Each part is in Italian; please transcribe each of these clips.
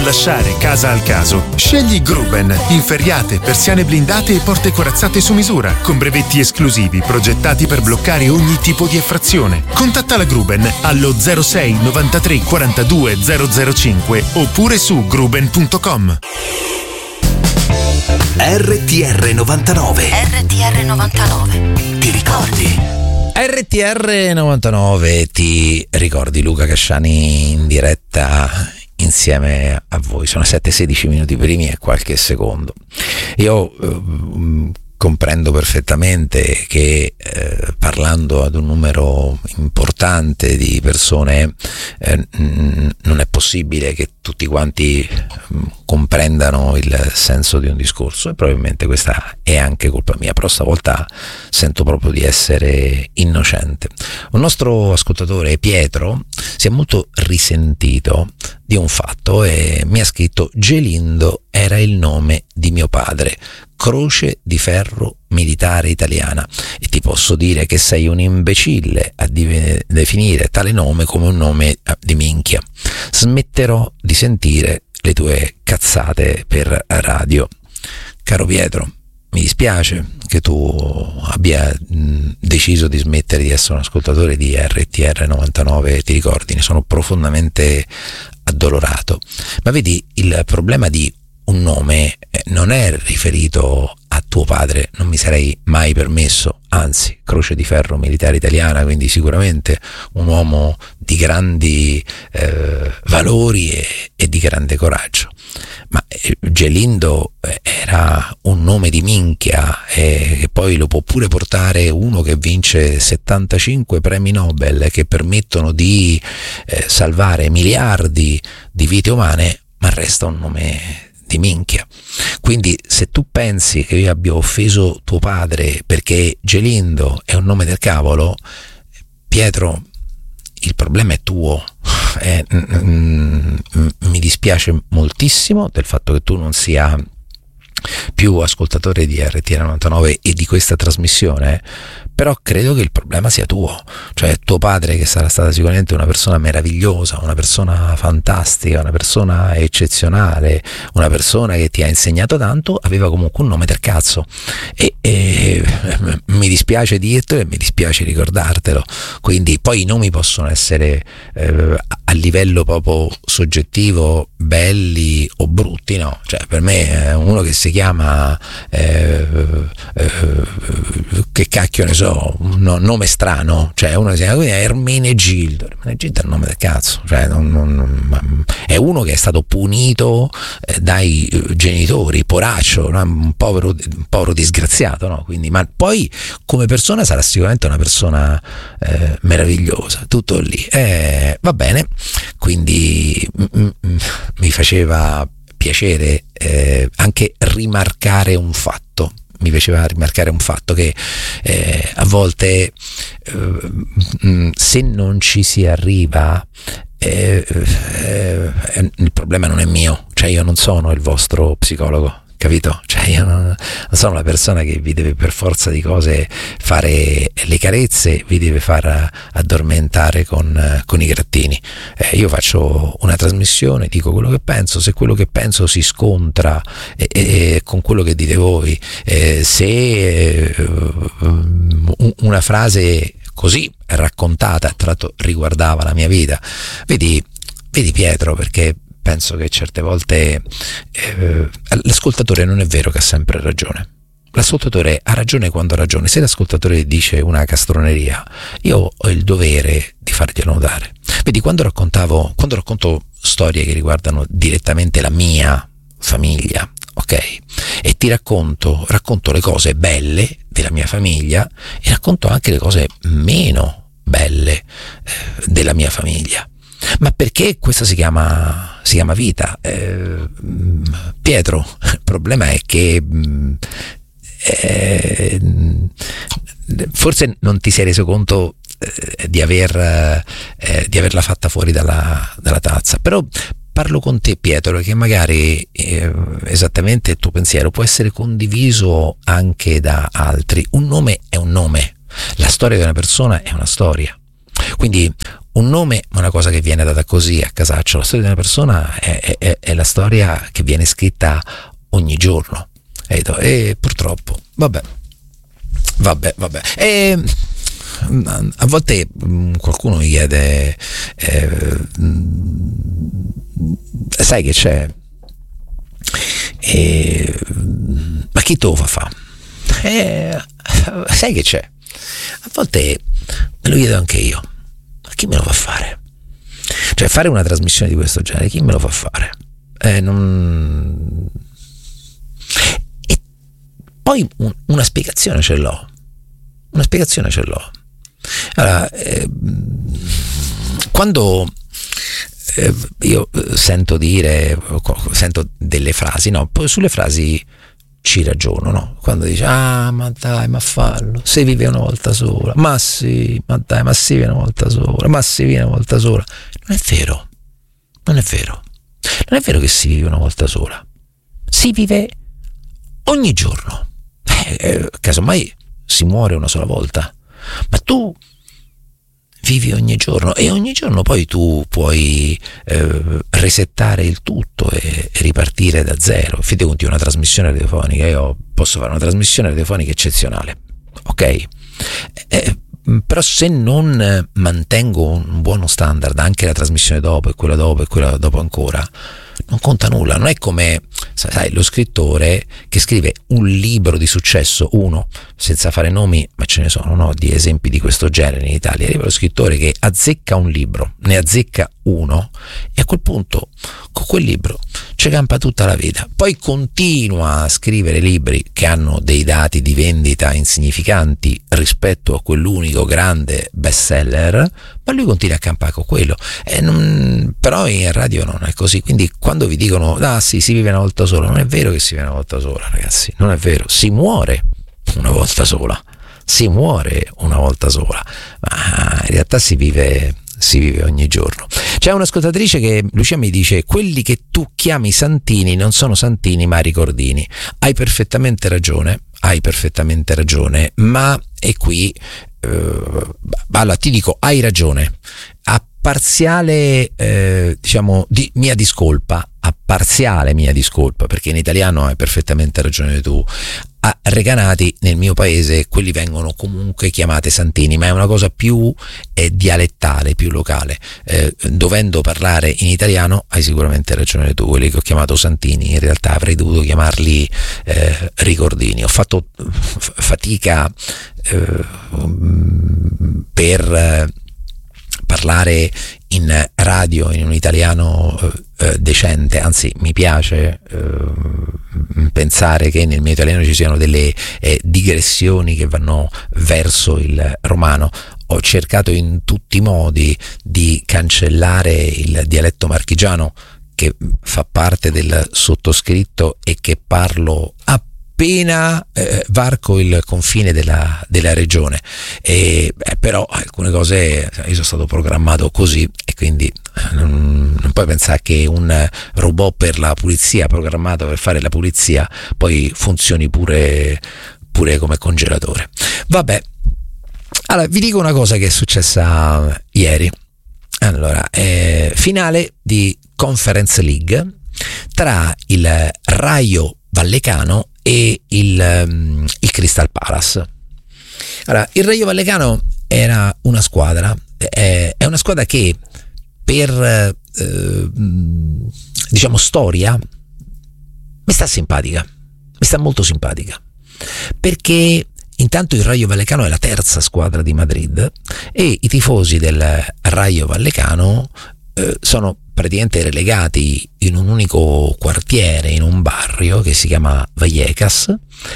lasciare casa al caso, scegli Gruben. Inferriate, persiane blindate e porte corazzate su misura, con brevetti esclusivi progettati per bloccare ogni tipo di effrazione. Contatta la Gruben allo 06 93 42 005 oppure su gruben.com. RTR 99. RTR 99. Ti ricordi? RTR 99, ti ricordi? Luca Casciani in diretta insieme a voi. Sono 7:16 primi e qualche secondo. Io comprendo perfettamente che parlando ad un numero importante di persone non è possibile che tutti quanti comprendano il senso di un discorso, e probabilmente questa è anche colpa mia, però stavolta sento proprio di essere innocente. Un nostro ascoltatore, Pietro, si è molto risentito di un fatto e mi ha scritto: Gelindo era il nome di mio padre, Croce di Ferro Militare Italiana, e ti posso dire che sei un imbecille a definire tale nome come un nome di minchia. Smetterò di sentire le tue cazzate per radio. Caro Pietro, mi dispiace che tu abbia deciso di smettere di essere un ascoltatore di RTR 99, ti ricordi? Ne sono profondamente addolorato. Ma vedi, il problema di un nome non è riferito a tuo padre, non mi sarei mai permesso, anzi, Croce di Ferro Militare Italiana, quindi sicuramente un uomo di grandi valori e di grande coraggio. Ma Gelindo era un nome di minchia, e poi lo può pure portare uno che vince 75 premi Nobel che permettono di salvare miliardi di vite umane, ma resta un nome di minchia. Quindi se tu pensi che io abbia offeso tuo padre perché Gelindo è un nome del cavolo, Pietro, il problema è tuo. Mi dispiace moltissimo del fatto che tu non sia più ascoltatore di RTR 99 e di questa trasmissione, però credo che il problema sia tuo, cioè tuo padre, che sarà stata sicuramente una persona meravigliosa, una persona fantastica, una persona eccezionale, una persona che ti ha insegnato tanto, aveva comunque un nome del cazzo, e mi dispiace dirtelo e mi dispiace ricordartelo. Quindi poi i nomi possono essere a livello proprio soggettivo belli o brutti, no? Cioè per me uno che si chiama che cacchio ne so, un nome strano, cioè uno che si chiama Ermenegildo. Ermenegildo è il nome del cazzo, cioè è uno che è stato punito dai genitori, poraccio, no? un povero disgraziato, no? Quindi, ma poi come persona sarà sicuramente una persona meravigliosa, tutto lì, va bene. Quindi mi faceva piacere anche rimarcare un fatto. Mi piaceva rimarcare un fatto che a volte se non ci si arriva il problema non è mio, cioè io non sono il vostro psicologo, capito? Cioè io non sono la persona che vi deve per forza di cose fare le carezze, vi deve far addormentare con i grattini. Io faccio una trasmissione, dico quello che penso, se quello che penso si scontra con quello che dite voi, se una frase così raccontata tratto riguardava la mia vita, vedi Pietro, perché penso che certe volte l'ascoltatore non è vero che ha sempre ragione. L'ascoltatore ha ragione quando ha ragione. Se l'ascoltatore dice una castroneria, io ho il dovere di farglielo notare. Vedi, quando racconto storie che riguardano direttamente la mia famiglia, ok? E ti racconto le cose belle della mia famiglia e racconto anche le cose meno belle della mia famiglia. Ma perché questa si chiama vita? Pietro, il problema è che forse non ti sei reso conto di averla fatta fuori dalla tazza, però parlo con te, Pietro, che magari esattamente il tuo pensiero può essere condiviso anche da altri. Un nome è un nome, la storia di una persona è una storia. Quindi un nome, ma una cosa che viene data così a casaccio. La storia di una persona è la storia che viene scritta ogni giorno, e purtroppo vabbè. E a volte qualcuno mi chiede sai che c'è, ma chi te lo fa fa? Sai che c'è, a volte me lo chiedo anche io, ma chi me lo fa fare? Cioè, fare una trasmissione di questo genere, chi me lo fa fare? E poi una spiegazione ce l'ho. Allora, quando io sento delle frasi, no, poi sulle frasi ci ragiono, no? Quando dice ma dai, ma fallo, si vive una volta sola, ma sì, ma dai, ma si vive una volta sola, ma si vive una volta sola. Non è vero che si vive una volta sola, si vive ogni giorno. Casomai si muore una sola volta, ma tu vivi ogni giorno, e ogni giorno poi tu puoi resettare il tutto e ripartire da zero. Fate conti, una trasmissione radiofonica, io posso fare una trasmissione radiofonica eccezionale, ok? Però se non mantengo un buono standard, anche la trasmissione dopo e quella dopo ancora, non conta nulla. Non è come, sai, lo scrittore che scrive un libro di successo, uno, senza fare nomi, ma ce ne sono, no, di esempi di questo genere in Italia. Arriva lo scrittore che azzecca un libro, ne azzecca uno, e a quel punto con quel libro ci campa tutta la vita. Poi continua a scrivere libri che hanno dei dati di vendita insignificanti rispetto a quell'unico grande bestseller, ma lui continua a campare con quello. Però in radio non è così. Quindi quando vi dicono sì, si vive una volta sola, non è vero che si vive una volta sola, ragazzi, non è vero. Si muore una volta sola, ma in realtà si vive ogni giorno. C'è un'ascoltatrice che, Lucia, mi dice: quelli che tu chiami santini non sono santini ma ricordini. Hai perfettamente ragione, ma è qui allora ti dico, hai ragione a parziale di mia discolpa, perché in italiano hai perfettamente ragione tu. A Recanati, nel mio paese, quelli vengono comunque chiamate santini, ma è una cosa più dialettale, più locale. Dovendo parlare in italiano, hai sicuramente ragione tu, quelli che ho chiamato santini in realtà avrei dovuto chiamarli ricordini. Ho fatto fatica per parlare in radio in un italiano decente, anzi mi piace pensare che nel mio italiano ci siano delle digressioni che vanno verso il romano. Ho cercato in tutti i modi di cancellare il dialetto marchigiano, che fa parte del sottoscritto e che parlo appena varco il confine della regione, però alcune cose io sono stato programmato così, e quindi non puoi pensare che un robot per la pulizia programmato per fare la pulizia poi funzioni pure come congelatore. Vabbè, allora vi dico una cosa che è successa ieri. Allora, finale di Conference League tra il Rayo Vallecano e il Crystal Palace. Allora, il Rayo Vallecano era una squadra, è una squadra che per storia mi sta simpatica, mi sta molto simpatica, perché intanto il Rayo Vallecano è la terza squadra di Madrid e i tifosi del Rayo Vallecano sono praticamente relegati in un unico quartiere, in un barrio che si chiama Vallecas,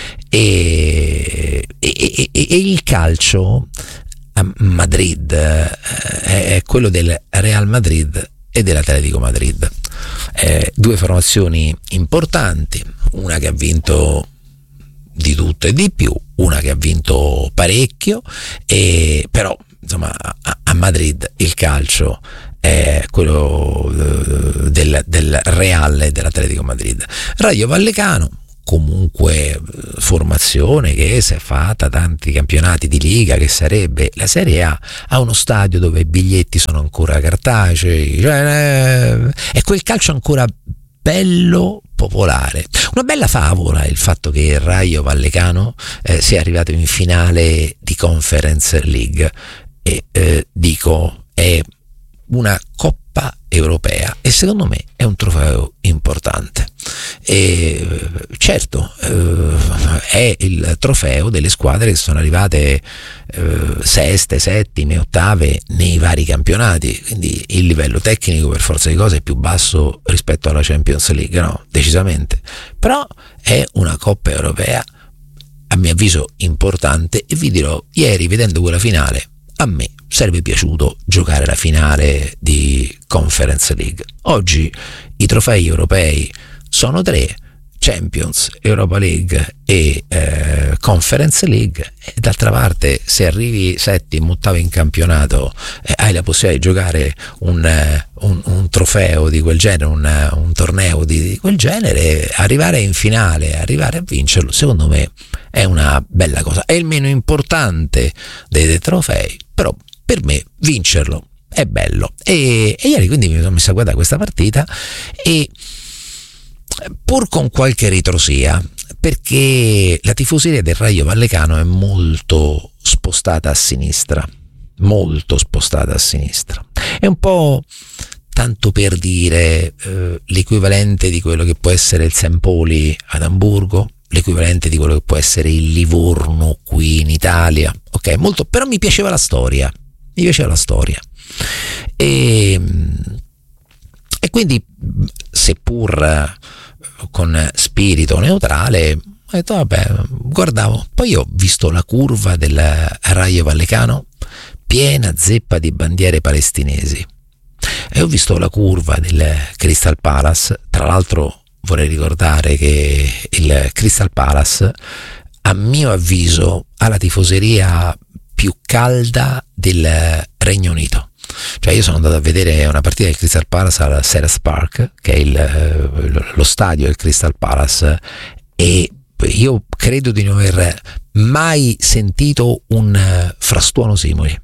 e il calcio a Madrid è quello del Real Madrid e dell'Atletico Madrid, due formazioni importanti, una che ha vinto di tutto e di più, una che ha vinto parecchio, però insomma a Madrid il calcio è quello del Real e dell'Atletico Madrid. Rayo Vallecano comunque formazione che si è fatta tanti campionati di liga, che sarebbe la Serie A, ha uno stadio dove i biglietti sono ancora cartacei, cioè, è quel calcio ancora bello, popolare. Una bella favola il fatto che il Rayo Vallecano sia arrivato in finale di Conference League, e dico, è una Coppa Europea e secondo me è un trofeo importante. E certo, è il trofeo delle squadre che sono arrivate seste, settime, ottave nei vari campionati, quindi il livello tecnico per forza di cose è più basso rispetto alla Champions League, no, decisamente, però è una Coppa Europea a mio avviso importante, e vi dirò, ieri vedendo quella finale a me sarebbe piaciuto giocare la finale di Conference League. Oggi i trofei europei sono 3: Champions, Europa League e Conference League, e d'altra parte se arrivi settimo, ottavo in campionato, hai la possibilità di giocare un trofeo di quel genere, un torneo di quel genere, arrivare in finale, arrivare a vincerlo, secondo me è una bella cosa. È il meno importante dei trofei, però per me vincerlo è bello. E ieri quindi mi sono messo a guardare questa partita, e pur con qualche ritrosia, perché la tifoseria del Rayo Vallecano è molto spostata a sinistra, è un po', tanto per dire, l'equivalente di quello che può essere il St. Pauli ad Amburgo, l'equivalente di quello che può essere il Livorno qui in Italia, ok, molto, però mi piaceva la storia, e quindi, seppur con spirito neutrale, ho detto vabbè, guardavo, poi ho visto la curva del Rayo Vallecano piena zeppa di bandiere palestinesi, e ho visto la curva del Crystal Palace. Tra l'altro vorrei ricordare che il Crystal Palace, a mio avviso, ha la tifoseria più calda del Regno Unito. Cioè, io sono andato a vedere una partita del Crystal Palace al Selhurst Park, che è lo stadio del Crystal Palace, e io credo di non aver mai sentito un frastuono simile.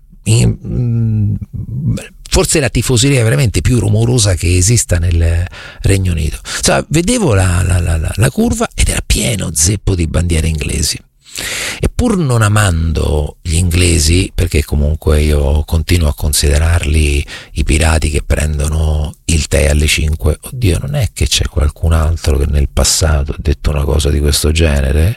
Forse la tifoseria veramente più rumorosa che esista nel Regno Unito. Cioè, vedevo la curva ed era pieno zeppo di bandiere inglesi. E pur non amando gli inglesi, perché comunque io continuo a considerarli i pirati che prendono il tè alle 5, oddio, non è che c'è qualcun altro che nel passato ha detto una cosa di questo genere?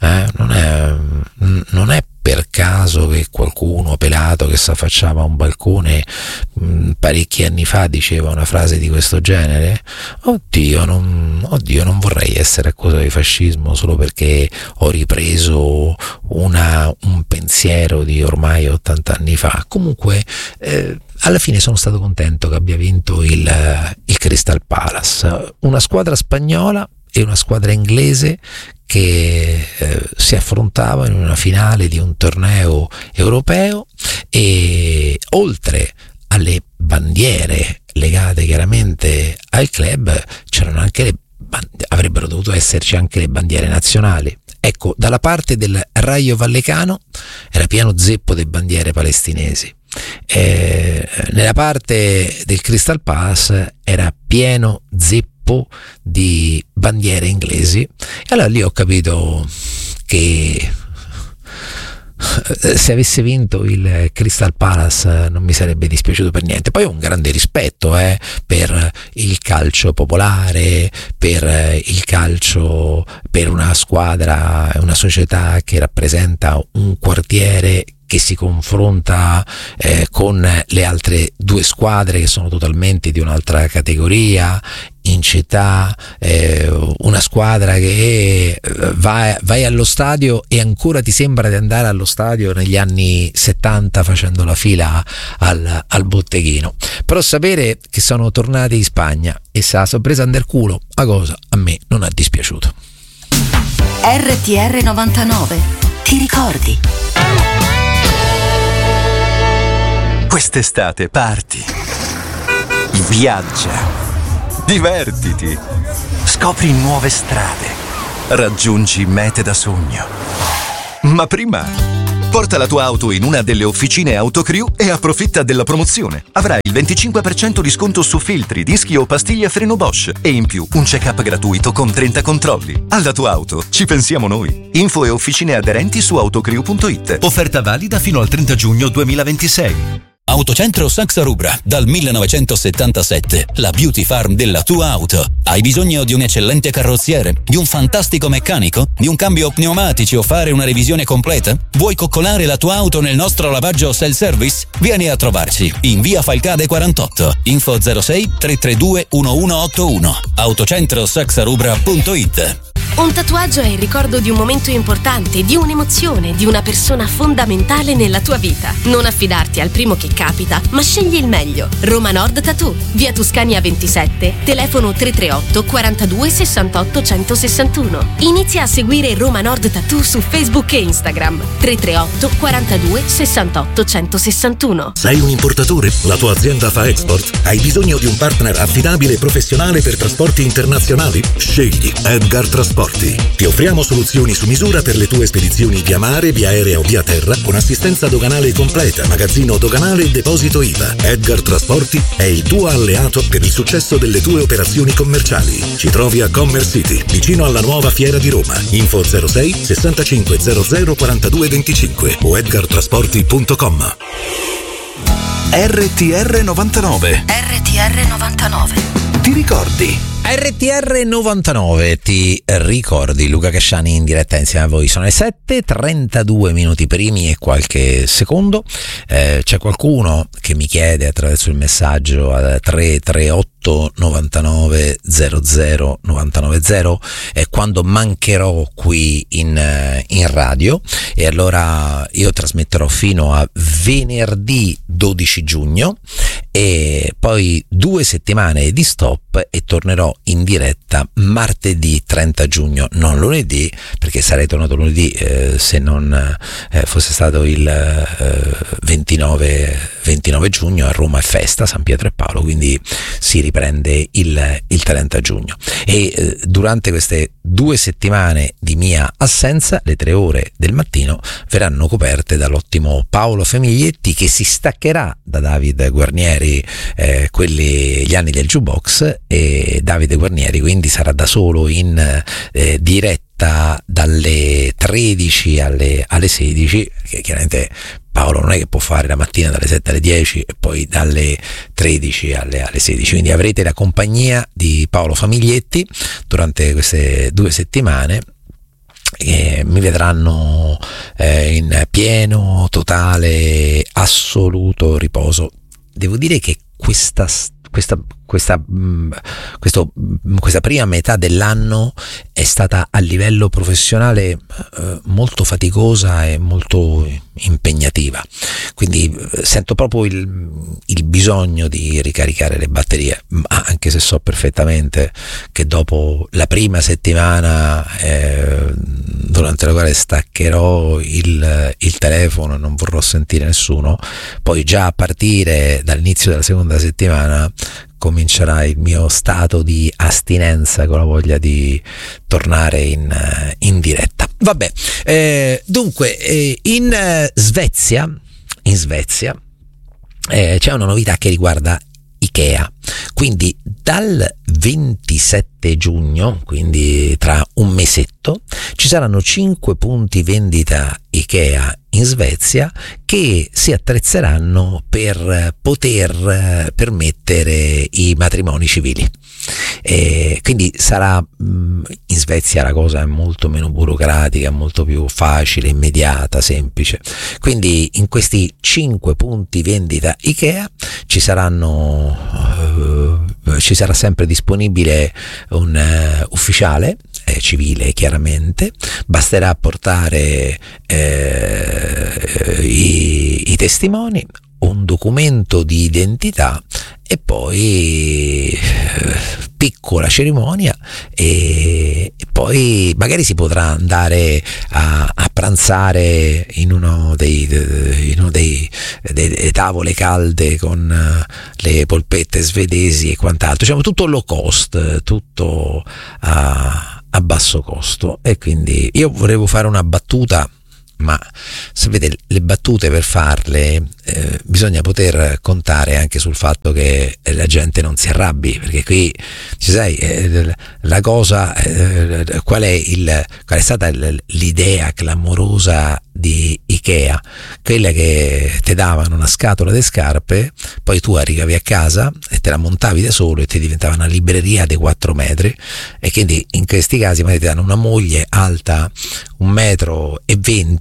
Non è per caso che qualcuno pelato che si affacciava a un balcone parecchi anni fa diceva una frase di questo genere? Oddio, non vorrei essere accusato di fascismo solo perché ho ripreso un pensiero di ormai 80 anni fa. Comunque alla fine sono stato contento che abbia vinto il Crystal Palace, una squadra spagnola e una squadra inglese che si affrontava in una finale di un torneo europeo, e oltre alle bandiere legate chiaramente al club c'erano anche avrebbero dovuto esserci anche le bandiere nazionali. Ecco, dalla parte del Rayo Vallecano era pieno zeppo di bandiere palestinesi, nella parte del Crystal Palace era pieno zeppo di bandiere inglesi, e allora lì ho capito che se avesse vinto il Crystal Palace non mi sarebbe dispiaciuto per niente. Poi ho un grande rispetto per il calcio popolare, per il calcio, per una squadra, una società che rappresenta un quartiere che si confronta con le altre due squadre che sono totalmente di un'altra categoria in città, una squadra che vai allo stadio e ancora ti sembra di andare allo stadio negli anni 70 facendo la fila al botteghino. Però sapere che sono tornati in Spagna e se la sono presa under culo, la cosa a me non ha dispiaciuto. RTR 99, ti ricordi? Quest'estate parti, viaggia, divertiti, scopri nuove strade, raggiungi mete da sogno. Ma prima, porta la tua auto in una delle officine Autocrew e approfitta della promozione. Avrai il 25% di sconto su filtri, dischi o pastiglie freno Bosch e in più un check-up gratuito con 30 controlli. Alla tua auto ci pensiamo noi. Info e officine aderenti su autocrew.it. Offerta valida fino al 30 giugno 2026. Autocentro Saxa Rubra, dal 1977, la beauty farm della tua auto. Hai bisogno di un eccellente carrozziere, di un fantastico meccanico, di un cambio pneumatici o fare una revisione completa? Vuoi coccolare la tua auto nel nostro lavaggio self-service? Vieni a trovarci in via Falcade 48, info 06 332 1181, autocentrosaxarubra.it. Un tatuaggio è il ricordo di un momento importante, di un'emozione, di una persona fondamentale nella tua vita. Non affidarti al primo che capita, ma scegli il meglio. Roma Nord Tattoo, via Tuscania 27, telefono 338 42 68 161. Inizia a seguire Roma Nord Tattoo su Facebook e Instagram. 338 42 68 161. Sei un importatore? La tua azienda fa export? Hai bisogno di un partner affidabile e professionale per trasporti internazionali? Scegli Edgar Trasporti. Ti offriamo soluzioni su misura per le tue spedizioni via mare, via aerea o via terra, con assistenza doganale completa, magazzino doganale e deposito IVA. Edgar Trasporti è il tuo alleato per il successo delle tue operazioni commerciali. Ci trovi a Commerce City, vicino alla nuova fiera di Roma. Info 06 65 00 42 25 o edgartrasporti.com. RTR 99. RTR 99. Ti ricordi? RTR 99, ti ricordi? Luca Casciani in diretta insieme a voi. Sono le 7:32 minuti primi e qualche secondo. C'è qualcuno che mi chiede attraverso il messaggio al 338 99 00 990 quando mancherò qui in radio, e allora io trasmetterò fino a venerdì 12 giugno e poi 2 settimane di stop e tornerò in diretta martedì 30 giugno, non lunedì, perché sarei tornato lunedì se non fosse stato il 29 giugno. A Roma è festa, San Pietro e Paolo, quindi si riprende il 30 giugno e durante queste 2 settimane di mia assenza le 3 ore del mattino verranno coperte dall'ottimo Paolo Famiglietti, che si staccherà da Davide Guarnieri, gli anni del jukebox, e Davide Guarnieri quindi sarà da solo in diretta dalle 13 alle 16, che chiaramente Paolo non è che può fare la mattina dalle 7 alle 10 e poi dalle 13 alle 16, quindi avrete la compagnia di Paolo Famiglietti durante queste 2 settimane e mi vedranno in pieno, totale, assoluto riposo. Devo dire che questa prima metà dell'anno è stata a livello professionale molto faticosa e molto impegnativa, quindi sento proprio il bisogno di ricaricare le batterie, anche se so perfettamente che dopo la prima settimana durante la quale staccherò il telefono e non vorrò sentire nessuno, poi già a partire dall'inizio della seconda settimana comincerà il mio stato di astinenza con la voglia di tornare in diretta. Vabbè, dunque in Svezia c'è una novità che riguarda Ikea, quindi dal 27 giugno, quindi tra un mesetto, ci saranno 5 punti vendita Ikea in Svezia che si attrezzeranno per poter permettere i matrimoni civili. Quindi sarà in Svezia la cosa è molto meno burocratica, molto più facile, immediata, semplice. Quindi in questi 5 punti vendita Ikea ci sarà sempre disponibile un ufficiale civile, chiaramente. Basterà portare i testimoni, un documento di identità e poi piccola cerimonia e poi magari si potrà andare a pranzare in uno dei tavole calde con le polpette svedesi e quant'altro, diciamo tutto low cost, tutto a a basso costo. E quindi io volevo fare una battuta, ma sapete, le battute per farle bisogna poter contare anche sul fatto che la gente non si arrabbi, perché qui ci sai, la cosa qual è stata l'idea clamorosa di Ikea, quella che ti davano una scatola di scarpe, poi tu arrivavi a casa e te la montavi da solo e ti diventava una libreria di 4 metri, e quindi in questi casi magari ti danno una moglie alta 1,20 m,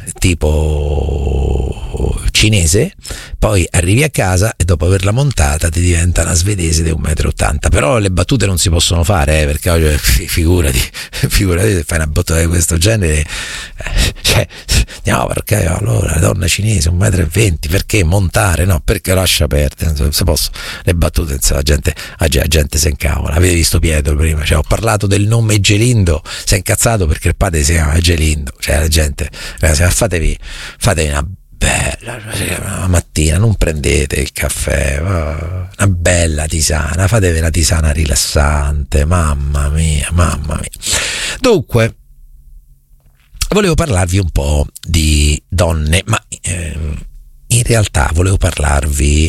tipo cinese, poi arrivi a casa e dopo averla montata ti diventa una svedese di 1,80 m. Però le battute non si possono fare, perché oggi figurati se fai una battuta di questo genere, cioè no, perché allora la donna cinese 1,20 m, perché montare? No, perché lascia perdere, se posso, le battute, la gente si incavola. Avete visto Pietro prima, cioè, ho parlato del nome Gelindo, si è incazzato perché il padre si chiama Gelindo, cioè la gente, fatevi una bella mattina, non prendete il caffè, una bella tisana, fatevi una tisana rilassante, mamma mia. Dunque, volevo parlarvi un po' di donne, ma in realtà volevo parlarvi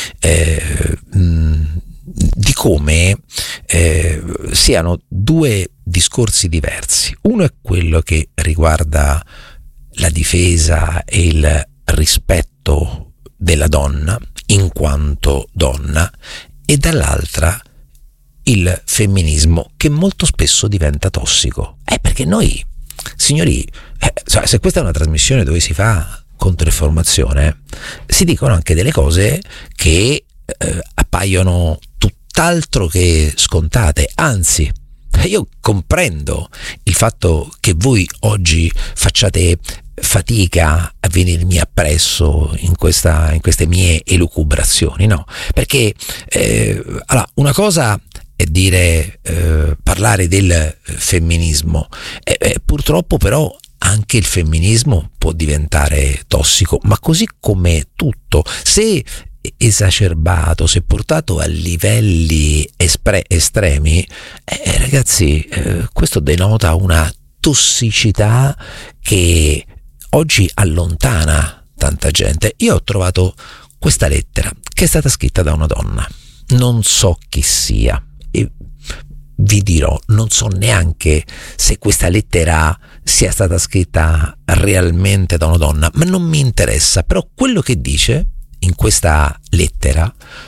di come siano due discorsi diversi. Uno è quello che riguarda la difesa e il rispetto della donna in quanto donna, e dall'altra il femminismo, che molto spesso diventa tossico. Perché noi, signori, se questa è una trasmissione dove si fa controinformazione, si dicono anche delle cose che appaiono tutt'altro che scontate. Anzi, io comprendo il fatto che voi oggi facciate fatica a venirmi appresso in queste mie elucubrazioni, no? Perché allora, una cosa è dire parlare del femminismo, purtroppo però anche il femminismo può diventare tossico, ma così come tutto, se esacerbato, se portato a livelli estremi, ragazzi, questo denota una tossicità che oggi allontana tanta gente. Io ho trovato questa lettera che è stata scritta da una donna, non so chi sia, e vi dirò, non so neanche se questa lettera sia stata scritta realmente da una donna, ma non mi interessa. Però quello che dice in questa lettera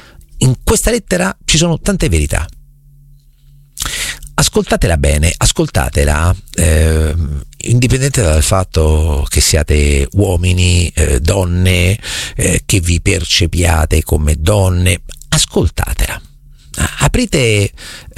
ci sono tante verità. Ascoltatela bene, ascoltatela, indipendente dal fatto che siate uomini, donne, che vi percepiate come donne, ascoltatela. Aprite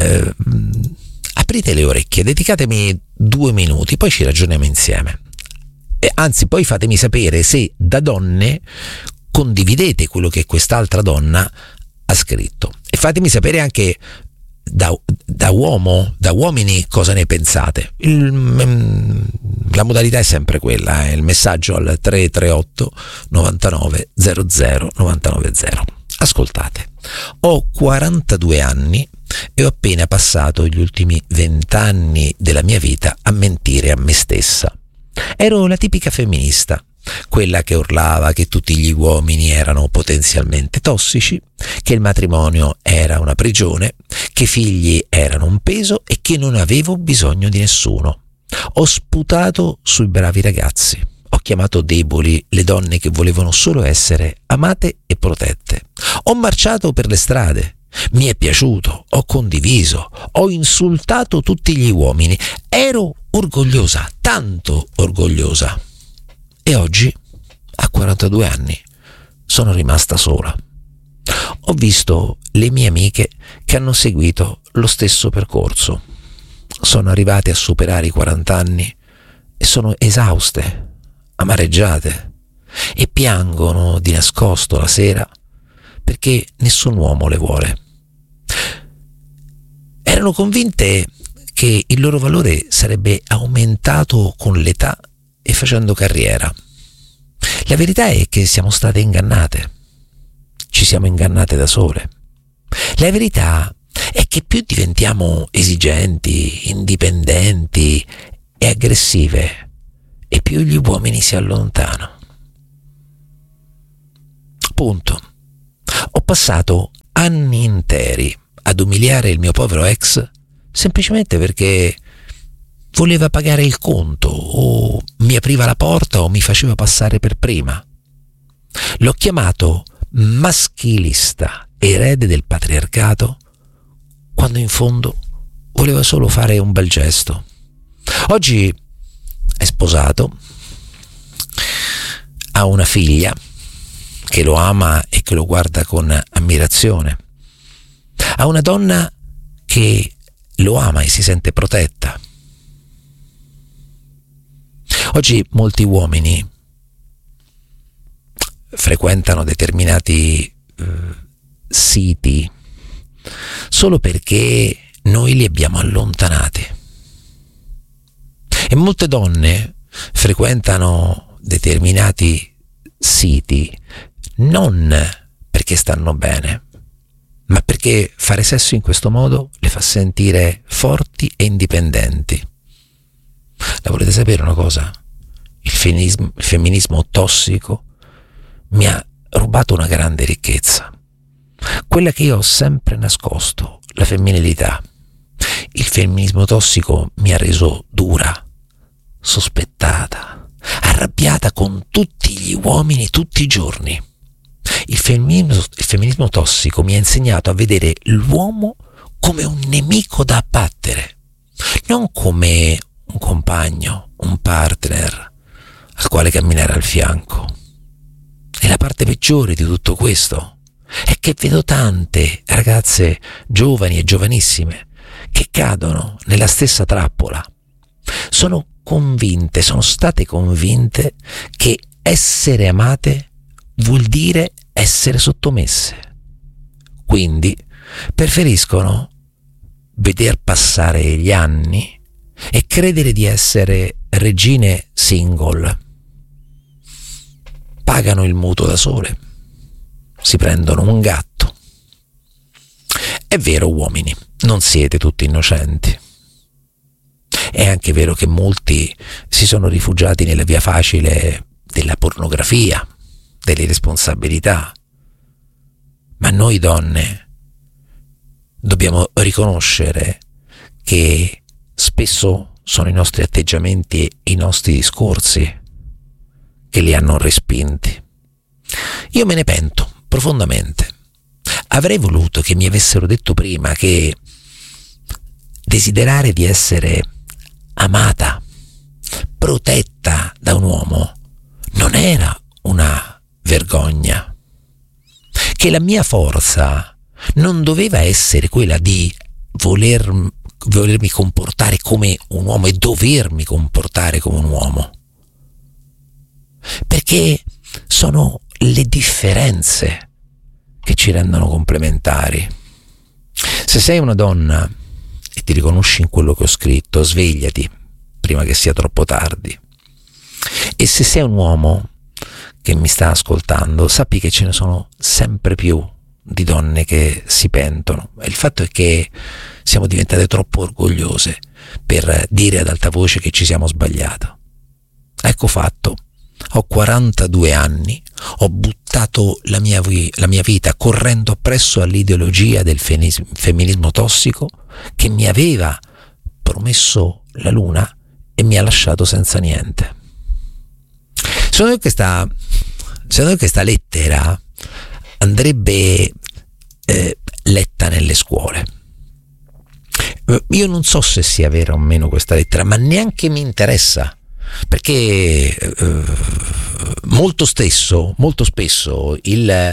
le orecchie, dedicatemi 2 minuti, poi ci ragioniamo insieme. Anzi, poi fatemi sapere se da donne condividete quello che quest'altra donna ha scritto, e fatemi sapere anche da uomini cosa ne pensate. La modalità è sempre quella, il messaggio al 338 99 00 990. Ascoltate, ho 42 anni e ho appena passato gli ultimi 20 anni della mia vita a mentire a me stessa. Ero la tipica femminista, quella che urlava che tutti gli uomini erano potenzialmente tossici, che il matrimonio era una prigione, che i figli erano un peso e che non avevo bisogno di nessuno. Ho sputato sui bravi ragazzi, ho chiamato deboli le donne che volevano solo essere amate e protette. Ho marciato per le strade, mi è piaciuto, ho condiviso, ho insultato tutti gli uomini, ero orgogliosa, tanto orgogliosa. E oggi, a 42 anni, sono rimasta sola. Ho visto le mie amiche che hanno seguito lo stesso percorso. Sono arrivate a superare i 40 anni e sono esauste, amareggiate, e piangono di nascosto la sera perché nessun uomo le vuole. Erano convinte che il loro valore sarebbe aumentato con l'età e facendo carriera. La verità è che siamo state ingannate, ci siamo ingannate da sole. La verità è che più diventiamo esigenti, indipendenti e aggressive, e più gli uomini si allontanano. Punto. Ho passato anni interi ad umiliare il mio povero ex semplicemente perché voleva pagare il conto, o mi apriva la porta o mi faceva passare per prima. L'ho chiamato maschilista, erede del patriarcato, quando in fondo voleva solo fare un bel gesto. Oggi è sposato, ha una figlia che lo ama e che lo guarda con ammirazione, ha una donna che lo ama e si sente protetta. Oggi molti uomini frequentano determinati siti solo perché noi li abbiamo allontanati, e molte donne frequentano determinati siti non perché stanno bene, ma perché fare sesso in questo modo le fa sentire forti e indipendenti. La volete sapere una cosa? Il femminismo tossico mi ha rubato una grande ricchezza, quella che io ho sempre nascosto, la femminilità. Il femminismo tossico mi ha reso dura, sospettata, arrabbiata con tutti gli uomini tutti i giorni. Il femminismo tossico mi ha insegnato a vedere l'uomo come un nemico da abbattere, non come un compagno, un partner al quale camminare al fianco. E la parte peggiore di tutto questo è che vedo tante ragazze giovani e giovanissime che cadono nella stessa trappola. Sono state convinte che essere amate vuol dire essere sottomesse. Quindi preferiscono veder passare gli anni e credere di essere regine single. Pagano il mutuo da sole, si prendono un gatto. È vero, uomini, non siete tutti innocenti. È anche vero che molti si sono rifugiati nella via facile della pornografia, delle responsabilità. Ma noi donne dobbiamo riconoscere che spesso sono i nostri atteggiamenti e i nostri discorsi che li hanno respinti. Io me ne pento profondamente. Avrei voluto che mi avessero detto prima che desiderare di essere amata, protetta da un uomo, non era una vergogna, che la mia forza non doveva essere quella di volermi comportare come un uomo e dovermi comportare come un uomo, perché sono le differenze che ci rendono complementari. Se sei una donna e ti riconosci in quello che ho scritto, svegliati prima che sia troppo tardi. E se sei un uomo che mi sta ascoltando, sappi che ce ne sono sempre più di donne che si pentono. E il fatto è che siamo diventate troppo orgogliose per dire ad alta voce che ci siamo sbagliate. Ecco fatto. Ho 42 anni, ho buttato la mia vita correndo appresso all'ideologia del femminismo tossico che mi aveva promesso la luna e mi ha lasciato senza niente. Secondo me questa lettera andrebbe letta nelle scuole. Io non so se sia vera o meno questa lettera, ma neanche mi interessa, perché molto spesso i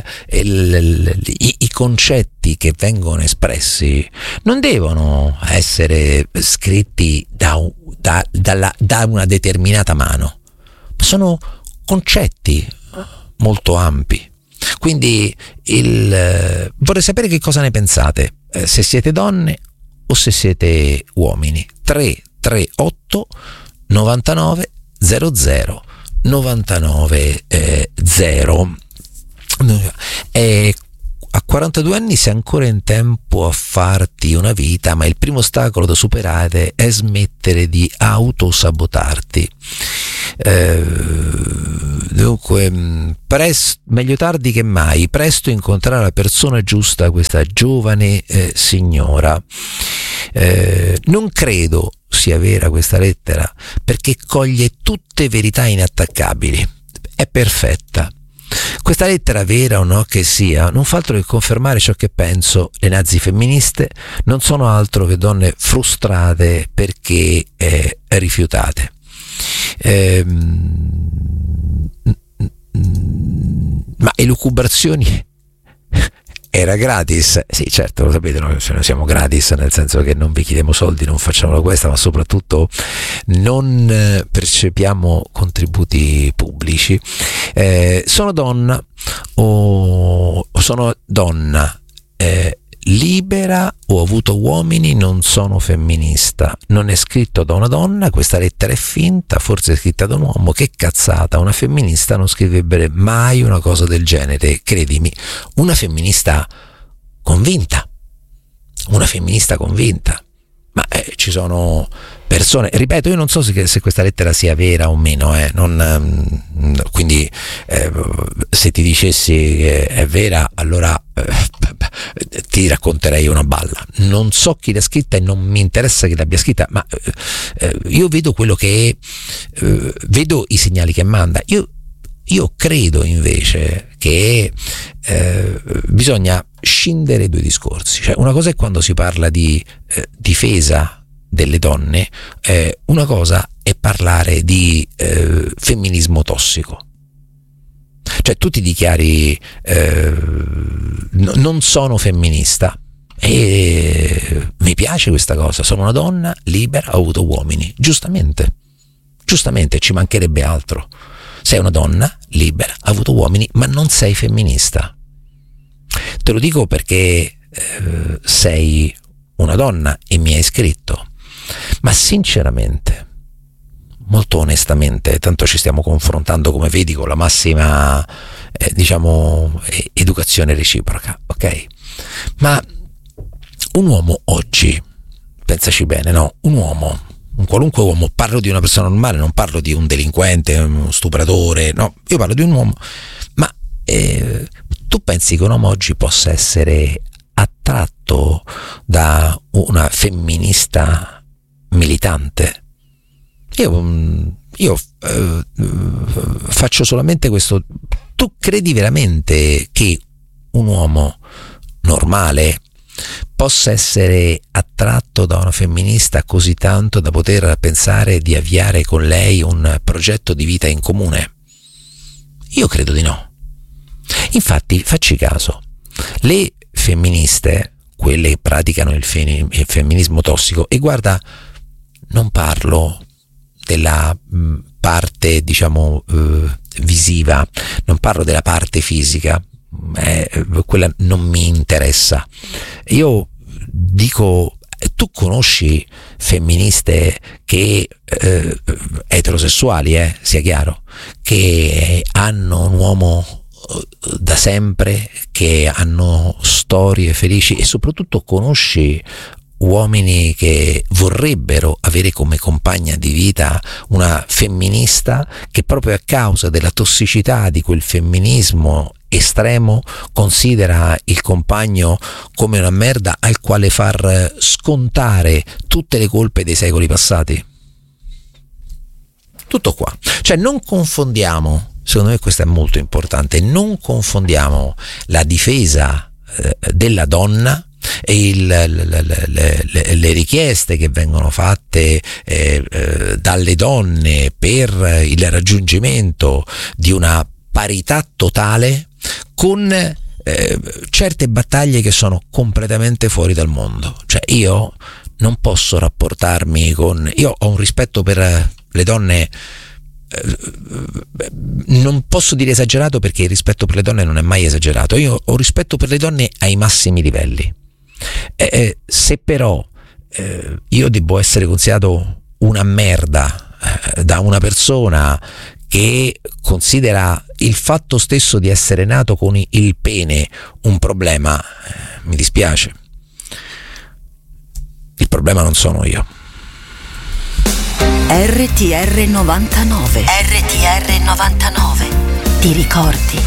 concetti che vengono espressi non devono essere scritti da una determinata mano, sono concetti molto ampi. Quindi vorrei sapere che cosa ne pensate, se siete donne o se siete uomini. 338 99 00 99 0. a 42 anni sei ancora in tempo a farti una vita, ma il primo ostacolo da superare è smettere di autosabotarti. Dunque, meglio tardi che mai, presto incontrare la persona giusta, questa giovane signora. Non credo sia vera questa lettera, perché coglie tutte verità inattaccabili. È perfetta. Questa lettera, vera o no che sia, non fa altro che confermare ciò che penso. Le nazi femministe non sono altro che donne frustrate perché rifiutate. Ma elucubrazioni era gratis? Sì, certo, lo sapete, noi siamo gratis, nel senso che non vi chiediamo soldi, non facciamo questa, ma soprattutto non percepiamo contributi pubblici. Sono donna o sono donna libera, ho avuto uomini, non sono femminista. Non è scritto da una donna, questa lettera è finta, forse è scritta da un uomo. Che cazzata, una femminista non scriverebbe mai una cosa del genere, credimi. Una femminista convinta, ma ci sono persone, ripeto, io non so se questa lettera sia vera o meno, quindi se ti dicessi che è vera, allora ti racconterei una balla. Non so chi l'ha scritta e non mi interessa chi l'abbia scritta, ma io vedo quello che è, vedo i segnali che manda. Io credo invece che bisogna scindere due discorsi. Cioè, una cosa è quando si parla di difesa delle donne, una cosa è parlare di femminismo tossico. Cioè, tu ti dichiari non sono femminista, e mi piace questa cosa, sono una donna libera, ho avuto uomini, giustamente, ci mancherebbe altro. Sei una donna libera, hai avuto uomini, ma non sei femminista. Te lo dico perché sei una donna e mi hai scritto, ma sinceramente, molto onestamente, tanto ci stiamo confrontando, come vedi, con la massima educazione reciproca, ok? Ma un uomo oggi, pensaci bene, no? Un qualunque uomo, parlo di una persona normale, non parlo di un delinquente, uno stupratore, no, io parlo di un uomo. Ma tu pensi che un uomo oggi possa essere attratto da una femminista militante? Io faccio solamente questo. Tu credi veramente che un uomo normale possa essere attratto da una femminista così tanto da poter pensare di avviare con lei un progetto di vita in comune? Io credo di no. Infatti, facci caso, le femministe, quelle che praticano il femminismo tossico, e guarda, non parlo della parte, visiva, non parlo della parte fisica, quella non mi interessa. Io dico, tu conosci femministe che eterosessuali, sia chiaro, che hanno un uomo da sempre, che hanno storie felici, e soprattutto conosci uomini che vorrebbero avere come compagna di vita una femminista che, proprio a causa della tossicità di quel femminismo estremo, considera il compagno come una merda al quale far scontare tutte le colpe dei secoli passati? Tutto qua. Cioè, non confondiamo, secondo me questo è molto importante, non confondiamo la difesa della donna e le richieste che vengono fatte dalle donne per il raggiungimento di una parità totale con certe battaglie che sono completamente fuori dal mondo. Cioè, io non posso rapportarmi con... Io ho un rispetto per le donne, non posso dire esagerato, perché il rispetto per le donne non è mai esagerato. Io ho rispetto per le donne ai massimi livelli. Se però io devo essere considerato una merda da una persona che considera il fatto stesso di essere nato con il pene un problema, mi dispiace. Il problema non sono io. RTR 99. RTR 99. Ti ricordi?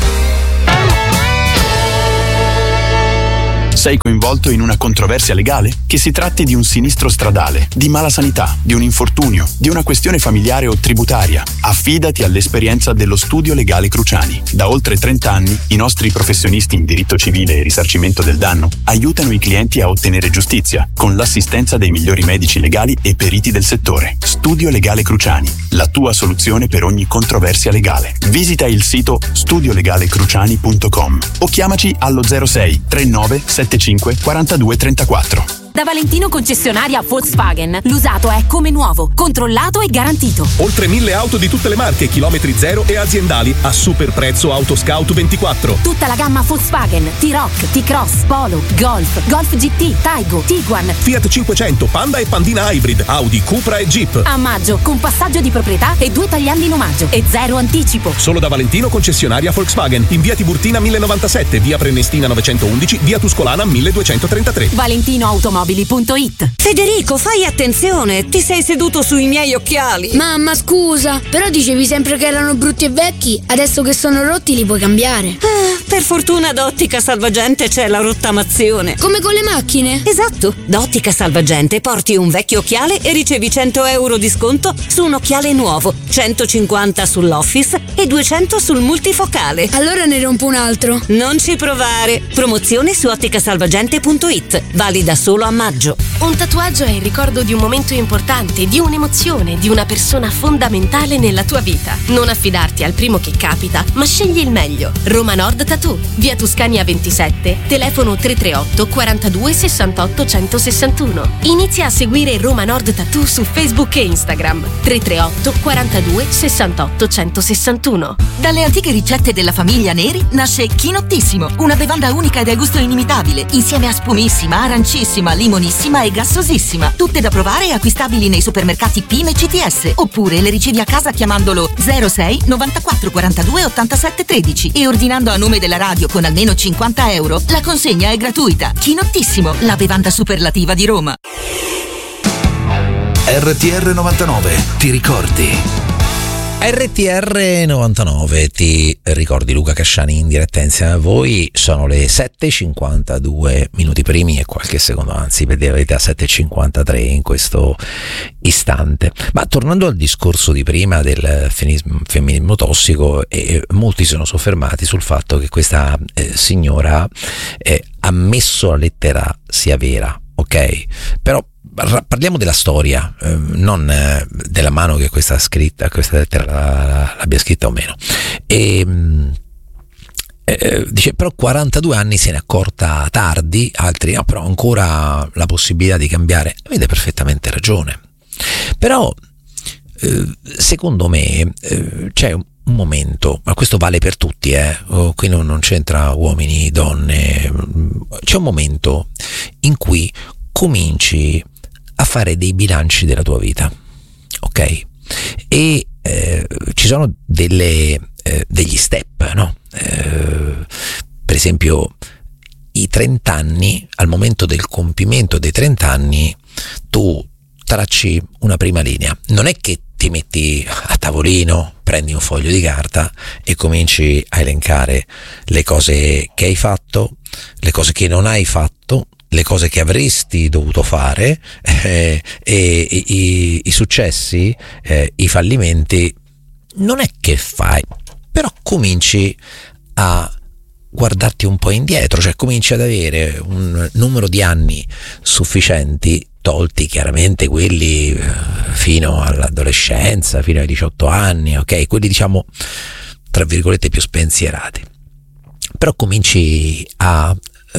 Sei coinvolto in una controversia legale? Che si tratti di un sinistro stradale, di mala sanità, di un infortunio, di una questione familiare o tributaria, affidati all'esperienza dello Studio Legale Cruciani. Da oltre 30 anni i nostri professionisti in diritto civile e risarcimento del danno aiutano i clienti a ottenere giustizia con l'assistenza dei migliori medici legali e periti del settore. Studio Legale Cruciani, la tua soluzione per ogni controversia legale. Visita il sito studiolegalecruciani.com o chiamaci allo 06 39 75 42 34. Da Valentino concessionaria Volkswagen, l'usato è come nuovo, controllato e garantito. Oltre 1000 auto di tutte le marche, chilometri zero e aziendali a super prezzo Autoscout 24. Tutta la gamma Volkswagen, T-Roc, T-Cross, Polo, Golf, Golf GT, Taigo, Tiguan, Fiat 500, Panda e Pandina Hybrid, Audi, Cupra e Jeep. A maggio, con passaggio di proprietà e 2 tagliandi in omaggio e 0 anticipo. Solo da Valentino concessionaria Volkswagen, in via Tiburtina 1097, via Prenestina 911, via Tuscolana 1233. Valentino Automobili. Federico, fai attenzione, ti sei seduto sui miei occhiali. Mamma, scusa, però dicevi sempre che erano brutti e vecchi, adesso che sono rotti li puoi cambiare. Per fortuna da Ottica Salvagente c'è la rottamazione. Come con le macchine? Esatto, da Ottica Salvagente porti un vecchio occhiale e ricevi 100 euro di sconto su un occhiale nuovo, 150 sull'Office e 200 sul multifocale. Allora ne rompo un altro. Non ci provare. Promozione su otticasalvagente.it, valida solo a maggio. Un tatuaggio è il ricordo di un momento importante, di un'emozione, di una persona fondamentale nella tua vita. Non affidarti al primo che capita, ma scegli il meglio. Roma Nord Tattoo, via Tuscania 27, telefono 338 42 68 161. Inizia a seguire Roma Nord Tattoo su Facebook e Instagram. 338 42 68 161. Dalle antiche ricette della famiglia Neri nasce Chinottissimo, una bevanda unica e dal gusto inimitabile, insieme a spumissima, arancissima, limonissima e gassosissima. Tutte da provare e acquistabili nei supermercati PIM e CTS. Oppure le ricevi a casa chiamandolo 06 94 42 87 13 e ordinando a nome della radio con almeno 50 euro. La consegna è gratuita. Chinottissimo, la bevanda superlativa di Roma. RTR 99, ti ricordi? RTR 99, ti ricordi? Luca Casciani in diretta insieme a voi. Sono le 7:52 minuti primi e qualche secondo, anzi per dire la verità 7:53 in questo istante. Ma tornando al discorso di prima del femminismo tossico, molti sono soffermati sul fatto che questa signora ha messo la lettera sia vera, ok? Però parliamo della storia, non della mano che questa lettera l'abbia scritta o meno. Dice però 42 anni se ne è accorta tardi, altri no, però ancora la possibilità di cambiare. Avete perfettamente ragione, però secondo me c'è un momento, ma questo vale per tutti, qui non c'entra uomini, donne, c'è un momento in cui cominci a fare dei bilanci della tua vita, ok? E ci sono degli step, no? Per esempio i 30 anni, al momento del compimento dei 30 anni tu tracci una prima linea. Non è che ti metti a tavolino, prendi un foglio di carta e cominci a elencare le cose che hai fatto, le cose che non hai fatto, le cose che avresti dovuto fare, e i successi, i fallimenti. Non è che fai, però cominci a guardarti un po' indietro, cioè cominci ad avere un numero di anni sufficienti, tolti chiaramente quelli fino all'adolescenza, fino ai 18 anni, ok? Quelli diciamo tra virgolette più spensierati. Però cominci a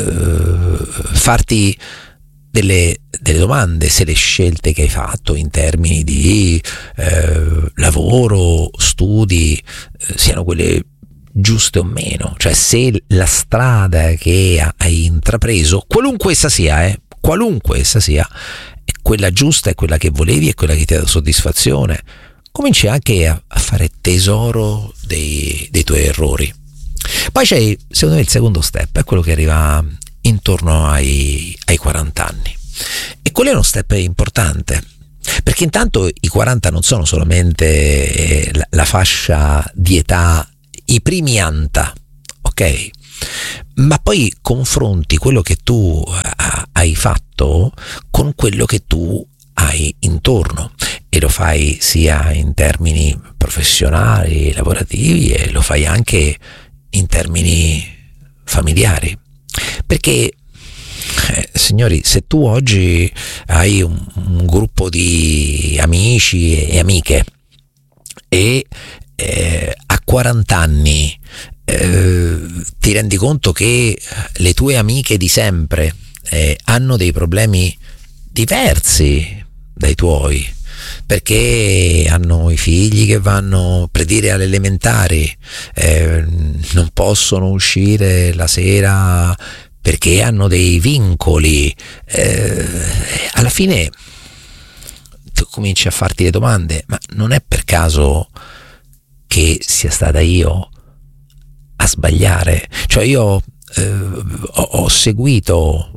farti delle domande se le scelte che hai fatto in termini di lavoro, studi, siano quelle giuste o meno, cioè se la strada che hai intrapreso, qualunque essa sia, è quella giusta, è quella che volevi, è quella che ti ha dato soddisfazione, cominci anche a fare tesoro dei tuoi errori. Poi c'è, secondo me, il secondo step, è quello che arriva intorno ai 40 anni, e quello è uno step importante, perché intanto i 40 non sono solamente la fascia di età, i primi anta, ok? Ma poi confronti quello che tu hai fatto con quello che tu hai intorno, e lo fai sia in termini professionali, lavorativi, e lo fai anche in termini familiari, perché signori, se tu oggi hai un gruppo di amici e amiche e a 40 anni ti rendi conto che le tue amiche di sempre hanno dei problemi diversi dai tuoi, perché hanno i figli che vanno per dire alle elementari, non possono uscire la sera perché hanno dei vincoli, alla fine tu cominci a farti le domande: ma non è per caso che sia stata io a sbagliare? Cioè io ho seguito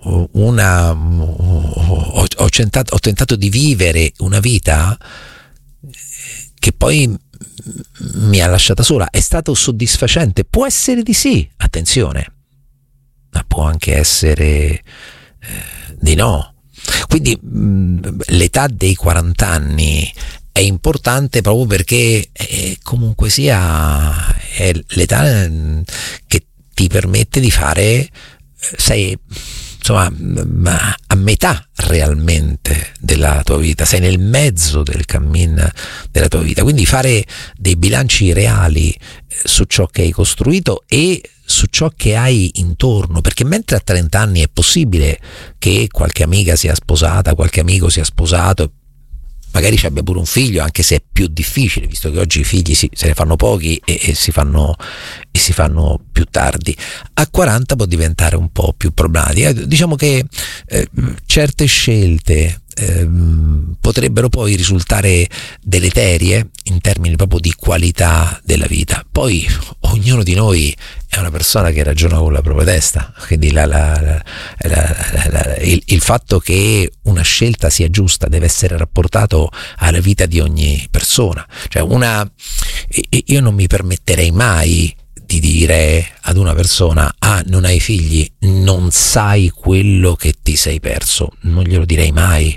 ho tentato di vivere una vita che poi mi ha lasciata sola. È stato soddisfacente? Può essere di sì, attenzione, ma può anche essere di no. Quindi l'età dei 40 anni è importante proprio perché comunque sia è l'età che ti permette di fare, sei insomma a metà realmente della tua vita, sei nel mezzo del cammin della tua vita, quindi fare dei bilanci reali su ciò che hai costruito e su ciò che hai intorno, perché mentre a 30 anni è possibile che qualche amica sia sposata, qualche amico sia sposato, magari ci abbia pure un figlio, anche se è più difficile, visto che oggi i figli se ne fanno pochi e si fanno più tardi. A 40 può diventare un po' più problematico. Diciamo che certe scelte potrebbero poi risultare deleterie in termini proprio di qualità della vita. Poi ognuno di noi è una persona che ragiona con la propria testa, quindi il fatto che una scelta sia giusta deve essere rapportato alla vita di ogni persona. Cioè io non mi permetterei mai di dire ad una persona: ah, non hai figli, non sai quello che ti sei perso. Non glielo direi mai.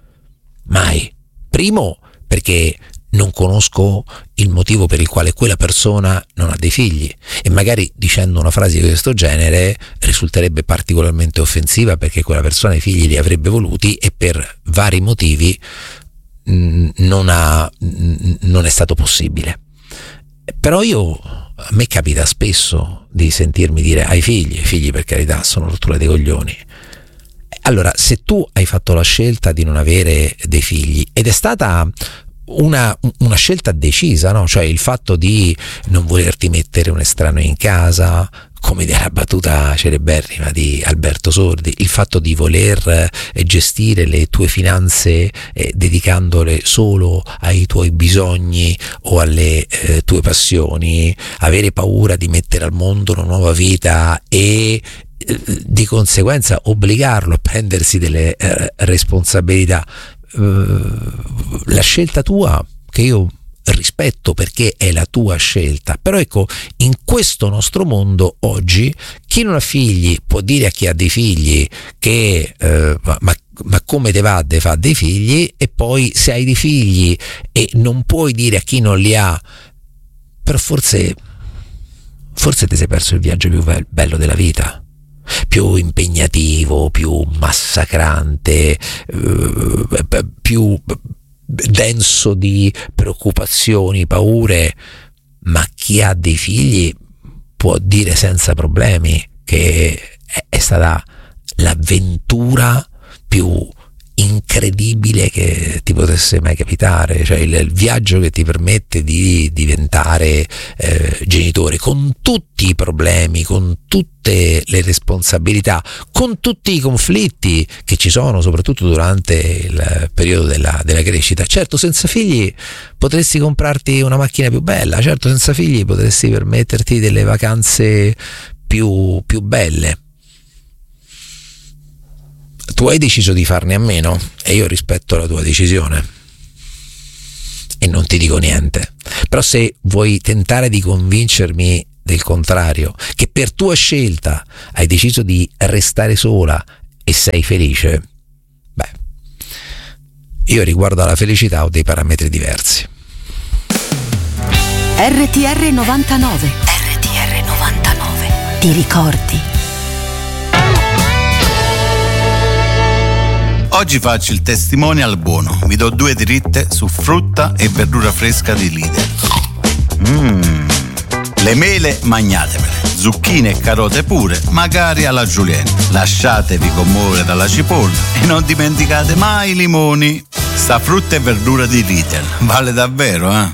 Primo, perché non conosco il motivo per il quale quella persona non ha dei figli, e magari dicendo una frase di questo genere risulterebbe particolarmente offensiva, perché quella persona i figli li avrebbe voluti e per vari motivi non è stato possibile. Però a me capita spesso di sentirmi dire: hai figli? I figli, per carità, sono rottura dei coglioni. Allora, se tu hai fatto la scelta di non avere dei figli, ed è stata una scelta decisa, no? Cioè il fatto di non volerti mettere un estraneo in casa, come era battuta celeberrima di Alberto Sordi, il fatto di voler gestire le tue finanze dedicandole solo ai tuoi bisogni o alle tue passioni, avere paura di mettere al mondo una nuova vita e di conseguenza obbligarlo a prendersi delle responsabilità. La scelta tua, che io rispetto perché è la tua scelta, però ecco, in questo nostro mondo oggi chi non ha figli può dire a chi ha dei figli che ma come te va a fare dei figli, e poi se hai dei figli e non puoi dire a chi non li ha, però forse ti sei perso il viaggio più bello della vita, più impegnativo, più massacrante, più denso di preoccupazioni, paure. Ma chi ha dei figli può dire senza problemi che è stata l'avventura più incredibile che ti potesse mai capitare, cioè il viaggio che ti permette di diventare genitore, con tutti i problemi, con tutte le responsabilità, con tutti i conflitti che ci sono, soprattutto durante il periodo della crescita. Certo, senza figli potresti comprarti una macchina più bella, certo, senza figli potresti permetterti delle vacanze più belle. Tu hai deciso di farne a meno e io rispetto la tua decisione e non ti dico niente, però se vuoi tentare di convincermi del contrario, che per tua scelta hai deciso di restare sola e sei felice, beh, io riguardo alla felicità ho dei parametri diversi. RTR 99. RTR 99. Ti ricordi? Oggi faccio il testimonial buono. Vi do 2 dritte su frutta e verdura fresca di Lidl. Le mele magnatevele, zucchine e carote pure, magari alla julienne. Lasciatevi commuovere dalla cipolla e non dimenticate mai i limoni. Sta frutta e verdura di Lidl vale davvero, eh?